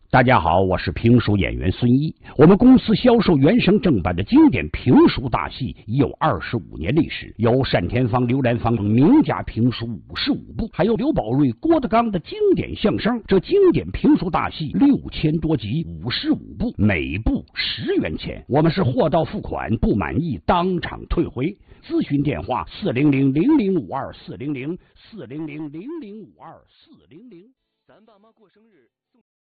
大家好，我是评书演员孙一。我们公司销售原声正版的经典评书大戏已有25年历史，有单田芳、刘兰芳等名家评书55部，还有刘宝瑞、郭德纲的经典相声。这经典评书大戏6000多集，55部，每部10元钱。我们是货到付款，不满意当场退回。咨询电话400-0052-400-400-0052-400。 咱爸妈过生日